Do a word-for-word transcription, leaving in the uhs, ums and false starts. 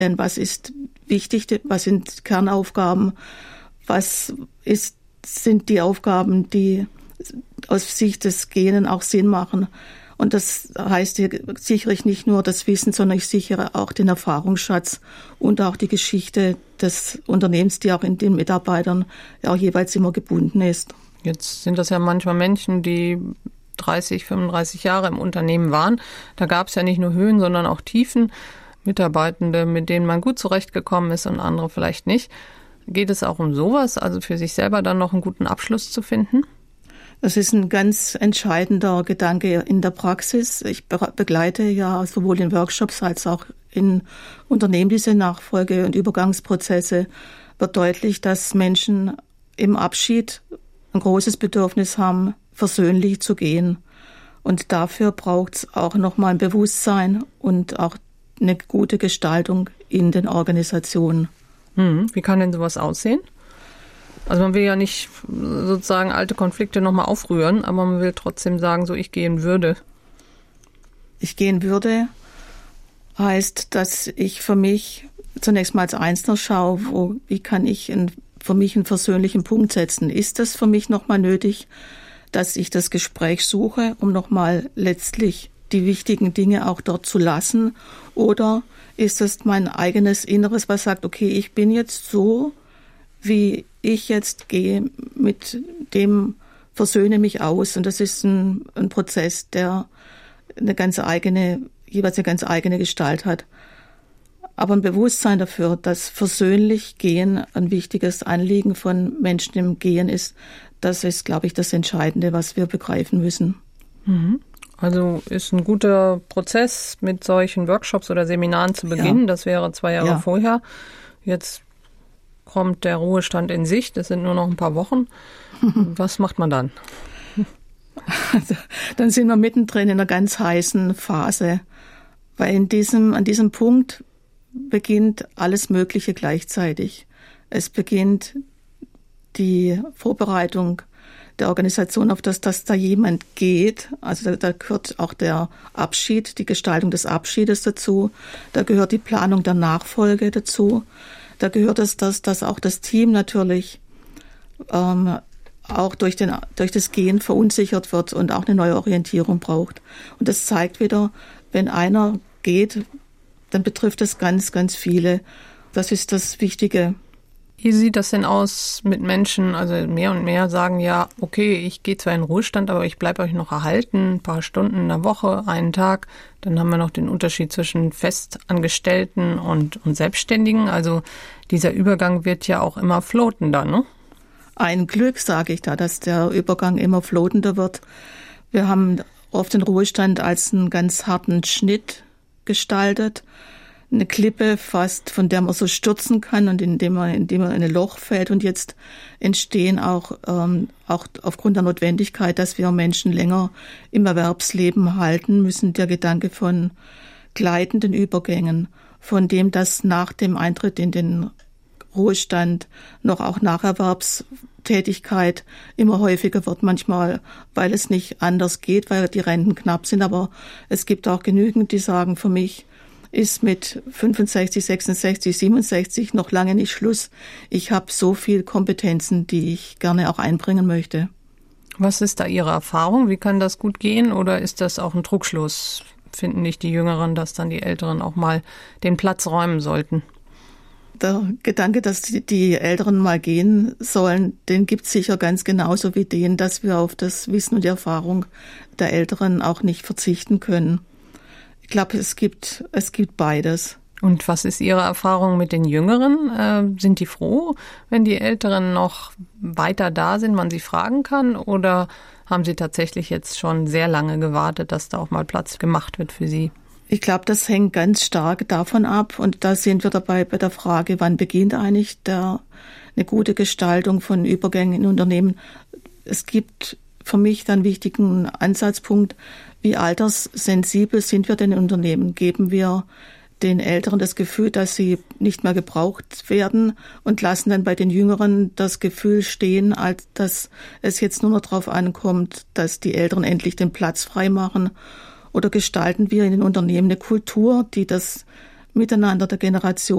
Denn was ist wichtig, was sind Kernaufgaben, was ist, sind die Aufgaben, die aus Sicht des Genen auch Sinn machen. Und das heißt hier sicherlich nicht nur das Wissen, sondern ich sichere auch den Erfahrungsschatz und auch die Geschichte des Unternehmens, die auch in den Mitarbeitern ja auch jeweils immer gebunden ist. Jetzt sind das ja manchmal Menschen, die dreißig, fünfunddreißig Jahre im Unternehmen waren. Da gab es ja nicht nur Höhen, sondern auch Tiefen. Mitarbeitende, mit denen man gut zurechtgekommen ist und andere vielleicht nicht. Geht es auch um sowas, also für sich selber dann noch einen guten Abschluss zu finden? Das ist ein ganz entscheidender Gedanke in der Praxis. Ich begleite ja sowohl in Workshops als auch in Unternehmen diese Nachfolge- und Übergangsprozesse. Wird deutlich, dass Menschen im Abschied ein großes Bedürfnis haben, versöhnlich zu gehen. Und dafür braucht es auch nochmal ein Bewusstsein und auch eine gute Gestaltung in den Organisationen. Hm, wie kann denn sowas aussehen? Also man will ja nicht sozusagen alte Konflikte nochmal aufrühren, aber man will trotzdem sagen, so ich gehe in Würde. Ich gehe in Würde heißt, dass ich für mich zunächst mal als Einzelner schaue, wo, wie kann ich in, für mich einen versöhnlichen Punkt setzen. Ist das für mich nochmal nötig, dass ich das Gespräch suche, um nochmal letztlich die wichtigen Dinge auch dort zu lassen? Oder ist es mein eigenes Inneres, was sagt, okay, ich bin jetzt so, wie ich jetzt gehe, mit dem versöhne mich aus. Und das ist ein, ein Prozess, der eine ganz eigene, jeweils eine ganz eigene Gestalt hat. Aber ein Bewusstsein dafür, dass versöhnlich Gehen ein wichtiges Anliegen von Menschen im Gehen ist, das ist, glaube ich, das Entscheidende, was wir begreifen müssen. Mhm. Also ist ein guter Prozess, mit solchen Workshops oder Seminaren zu beginnen. Ja. Das wäre zwei Jahre ja. vorher. Jetzt kommt der Ruhestand in Sicht. Das sind nur noch ein paar Wochen. Was macht man dann? Also, dann sind wir mittendrin in einer ganz heißen Phase. Weil in diesem, an diesem Punkt beginnt alles Mögliche gleichzeitig. Es beginnt die Vorbereitung der Organisation, auf das, dass da jemand geht. Also da, da gehört auch der Abschied, die Gestaltung des Abschiedes dazu. Da gehört die Planung der Nachfolge dazu. Da gehört es, dass, dass auch das Team natürlich ähm, auch durch, den, durch das Gehen verunsichert wird und auch eine neue Orientierung braucht. Und das zeigt wieder, wenn einer geht, dann betrifft das ganz, ganz viele. Das ist das Wichtige. Wie sieht das denn aus mit Menschen, also mehr und mehr sagen ja, okay, ich gehe zwar in den Ruhestand, aber ich bleibe euch noch erhalten, ein paar Stunden in der Woche, einen Tag. Dann haben wir noch den Unterschied zwischen Festangestellten und, und Selbstständigen. Also dieser Übergang wird ja auch immer floatender, ne? Ein Glück, sage ich da, dass der Übergang immer floatender wird. Wir haben oft den Ruhestand als einen ganz harten Schnitt gestaltet. Eine Klippe fast, von der man so stürzen kann und indem man, indem man in ein Loch fällt. Und jetzt entstehen auch, ähm, auch aufgrund der Notwendigkeit, dass wir Menschen länger im Erwerbsleben halten müssen, der Gedanke von gleitenden Übergängen, von dem, dass nach dem Eintritt in den Ruhestand noch auch Nacherwerbstätigkeit immer häufiger wird, manchmal, weil es nicht anders geht, weil die Renten knapp sind. Aber es gibt auch genügend, die sagen, für mich ist mit fünfundsechzig, sechsundsechzig, siebenundsechzig noch lange nicht Schluss. Ich habe so viel Kompetenzen, die ich gerne auch einbringen möchte. Was ist da Ihre Erfahrung? Wie kann das gut gehen oder ist das auch ein Trugschluss? Finden nicht die Jüngeren, dass dann die Älteren auch mal den Platz räumen sollten? Der Gedanke, dass die, die Älteren mal gehen sollen, den gibt es sicher ganz genauso wie den, dass wir auf das Wissen und die Erfahrung der Älteren auch nicht verzichten können. Ich glaube, es gibt, es gibt beides. Und was ist Ihre Erfahrung mit den Jüngeren? Äh, sind die froh, wenn die Älteren noch weiter da sind, man sie fragen kann? Oder haben Sie tatsächlich jetzt schon sehr lange gewartet, dass da auch mal Platz gemacht wird für Sie? Ich glaube, das hängt ganz stark davon ab. Und da sind wir dabei bei der Frage, wann beginnt eigentlich der, eine gute Gestaltung von Übergängen in Unternehmen? Es gibt für mich dann einen wichtigen Ansatzpunkt, wie alterssensibel sind wir denn in Unternehmen? Geben wir den Älteren das Gefühl, dass sie nicht mehr gebraucht werden und lassen dann bei den Jüngeren das Gefühl stehen, als dass es jetzt nur noch darauf ankommt, dass die Älteren endlich den Platz frei machen? Oder gestalten wir in den Unternehmen eine Kultur, die das Miteinander der Generation